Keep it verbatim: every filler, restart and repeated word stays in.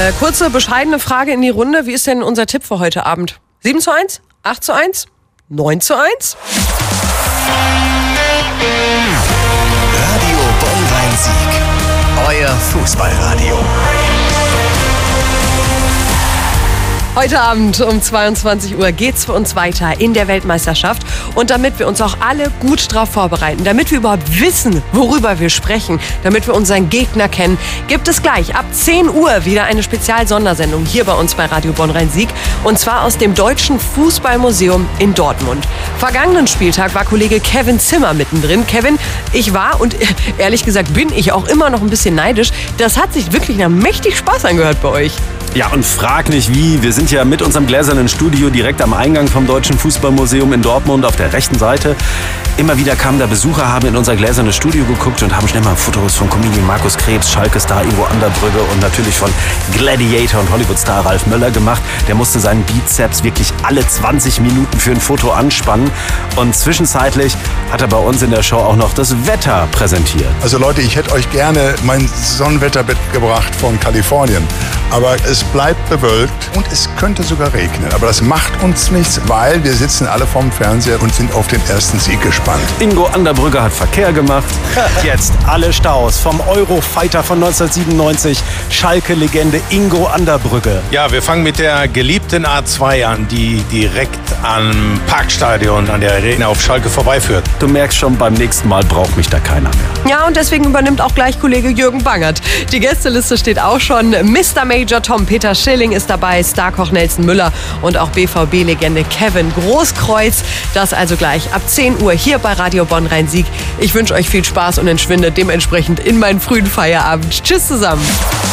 Äh, kurze, bescheidene Frage in die Runde. Wie ist denn unser Tipp für heute Abend? sieben zu eins? acht zu eins? neun zu eins? Radio Bonn-Rhein-Sieg. Euer Fußballradio. Heute Abend um zweiundzwanzig Uhr geht's für uns weiter in der Weltmeisterschaft. Und damit wir uns auch alle gut darauf vorbereiten, damit wir überhaupt wissen, worüber wir sprechen, damit wir unseren Gegner kennen, gibt es gleich ab zehn Uhr wieder eine Spezialsondersendung hier bei uns bei Radio Bonn-Rhein-Sieg. Und zwar aus dem Deutschen Fußballmuseum in Dortmund. Vergangenen Spieltag war Kollege Kevin Zimmer mittendrin. Kevin, ich war und ehrlich gesagt bin ich auch immer noch ein bisschen neidisch. Das hat sich wirklich nach mächtig Spaß angehört bei euch. Ja, und frag nicht wie. Wir sind ja mit unserem gläsernen Studio direkt am Eingang vom Deutschen Fußballmuseum in Dortmund auf der rechten Seite. Immer wieder kamen da Besucher, haben in unser gläsernes Studio geguckt und haben schnell mal Fotos von Comedian Markus Krebs, Schalke-Star Ingo Anderbrügge und natürlich von Gladiator und Hollywood-Star Ralf Möller gemacht. Der musste seinen Bizeps wirklich alle zwanzig Minuten für ein Foto anspannen. Und zwischenzeitlich hat er bei uns in der Show auch noch das Wetter präsentiert. Also Leute, ich hätte euch gerne mein Sonnenwetter mitgebracht von Kalifornien. Aber es bleibt bewölkt und es könnte sogar regnen. Aber das macht uns nichts, weil wir sitzen alle vorm Fernseher und sind auf den ersten Sieg gespannt. Ingo Anderbrügge hat Verkehr gemacht. Jetzt alle Staus vom Eurofighter von neunzehnhundertsiebenundneunzig, Schalke-Legende Ingo Anderbrügge. Ja, wir fangen mit der geliebten A zwei an, die direkt am Parkstadion an der Arena auf Schalke vorbeiführt. Du merkst schon, beim nächsten Mal braucht mich da keiner mehr. Ja, und deswegen übernimmt auch gleich Kollege Jürgen Bangert. Die Gästeliste steht auch schon. Mister Major Tom Peter Schilling ist dabei, Starkoch Nelson Müller und auch B V B-Legende Kevin Großkreuz. Das also gleich ab zehn Uhr hier bei Radio Bonn-Rhein-Sieg. Ich wünsche euch viel Spaß und entschwinde dementsprechend in meinen frühen Feierabend. Tschüss zusammen.